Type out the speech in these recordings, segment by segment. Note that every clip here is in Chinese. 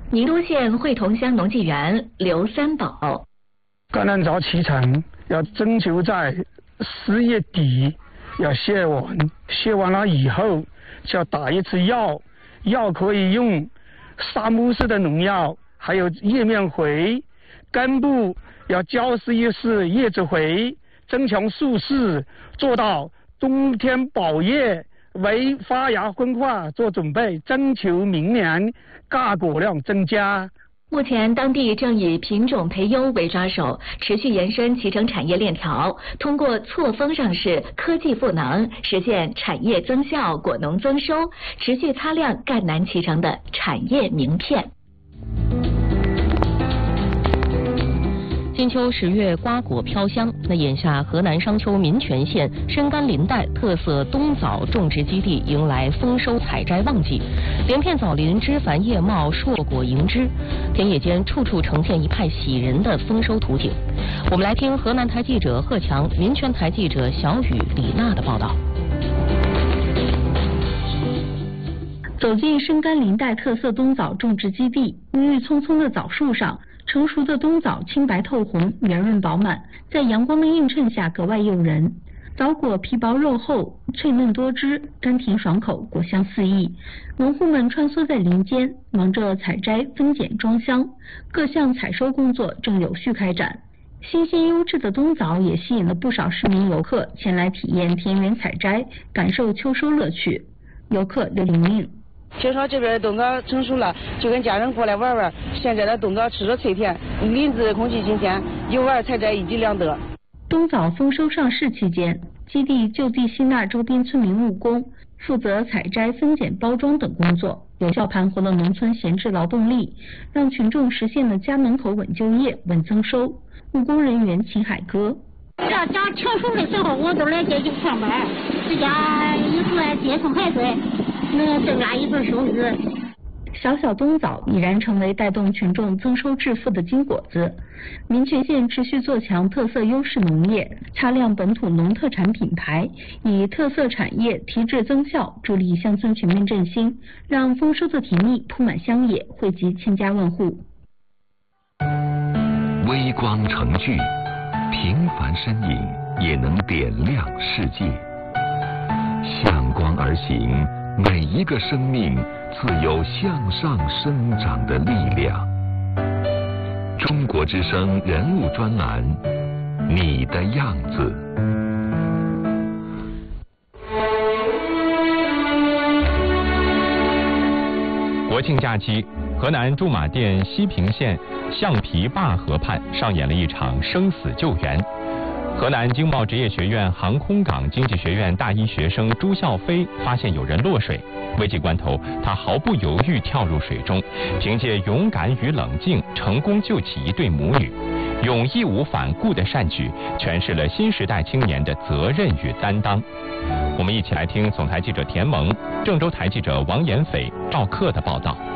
宁都县会同乡农技园刘三宝， 甘蓝藻启程要征求在10月底要卸完，卸完了以后就要打一次药，药可以用沙木式的农药，还有叶面肥，根部要浇施一次叶子肥，增强树势，做到冬天保叶，为发芽分化做准备，征求明年轧果量增加。 目前当地正以品种培优为抓手，持续延伸脐橙产业链条，通过错峰上市、科技赋能，实现产业增效、果农增收，持续擦亮赣南脐橙的产业名片。 金秋10月，瓜果飘香。那眼下，河南商丘民权县深甘林带特色冬枣种植基地迎来丰收采摘旺季，连片枣林枝繁叶茂，硕果盈枝，田野间处处呈现一派喜人的丰收图景。我们来听河南台记者贺强、民权台记者小雨、李娜的报道。 走进深甘林带特色冬枣种植基地，郁郁葱葱的枣树上，成熟的冬枣青白透红，圆润饱满，在阳光的映衬下格外诱人。枣果皮薄肉厚，脆嫩多汁，甘甜爽口，果香四溢。农户们穿梭在林间，忙着采摘、分拣、装箱，各项采收工作正有序开展。新鲜优质的冬枣也吸引了不少市民游客前来体验田园采摘，感受秋收乐趣。游客刘玲玲。 听说这边的冬枣成熟了，就跟家人过来玩玩。现在的冬枣吃着脆甜，林子空气新鲜，游玩采摘一举两得。 冬枣丰收上市期间，基地就地吸纳周边村民务工，负责采摘、分拣、包装等工作，有效盘活了农村闲置劳动力，让群众实现了家门口稳就业、稳增收。务工人员秦海歌。 家成熟的时候，我都来这就上班，自家一个接送孩子，能增加一份收入。 小小冬枣已然成为带动群众增收致富的金果子。民权县持续做强特色优势农业，擦亮本土农特产品牌，以特色产业提质增效，助力乡村全面振兴，让丰收的甜蜜铺满乡野，惠及千家万户。 微光成炬，平凡身影也能点亮世界。向光而行，每一个生命自有向上生长的力量。中国之声人物专栏，你的样子。 国庆假期，河南驻马店西平县橡皮坝河畔上演了一场生死救援。河南经贸职业学院航空港经济学院大一学生朱孝飞发现有人落水，危急关头，他毫不犹豫跳入水中，凭借勇敢与冷静，成功救起一对母女，用义无反顾的善举，诠释了新时代青年的责任与担当。我们一起来听总台记者田萌、郑州台记者王延斐、赵克的报道。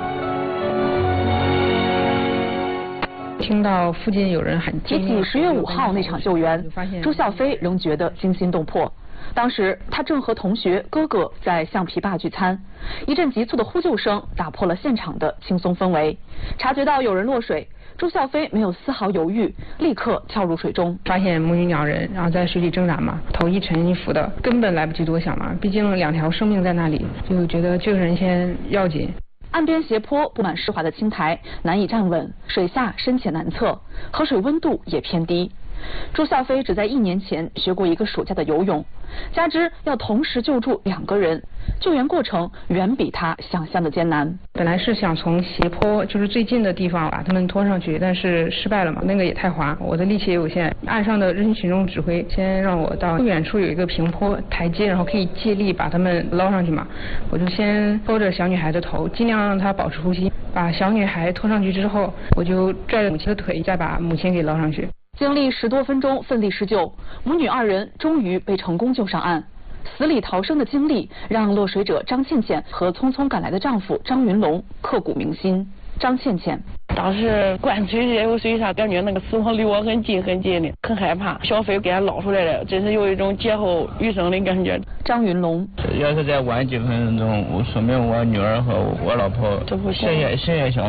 听到附近有人喊救命。 比起10月5号那场救援，朱孝飞仍觉得惊心动魄。当时他正和同学、哥哥在橡皮坝聚餐，一阵急促的呼救声打破了现场的轻松氛围。察觉到有人落水，朱孝飞没有丝毫犹豫，立刻跳入水中。 发现母女2人，然后在水里挣扎嘛，头一沉一浮的，根本来不及多想嘛，毕竟2条生命在那里，就觉得救人先要紧。 岸边斜坡布满湿滑的青苔，难以站稳，水下深浅难测，河水温度也偏低。朱孝飞只在1年前学过1个暑假的游泳，加之要同时救助2个人，救援过程远比他想象的艰难。 本来是想从斜坡就是最近的地方把他们拖上去，但是失败了嘛，那个也太滑，我的力气也有限。岸上的人群众指挥先让我到不远处有一个平坡台阶，然后可以借力把他们捞上去嘛。我就先拖着小女孩的头，尽量让她保持呼吸。把小女孩拖上去之后，我就拽着母亲的腿，再把母亲给捞上去。 经历10多分钟奋力施救，母女2人终于被成功救上岸。死里逃生的经历让落水者张倩倩和匆匆赶来的丈夫张云龙刻骨铭心。张倩倩当时灌水也有水啥，感觉那个死亡离我很近很近的，很害怕。小飞给他捞出来了，真是有一种劫后余生的感觉。 张云龙要是在晚几分钟，说明我女儿和我老婆血液相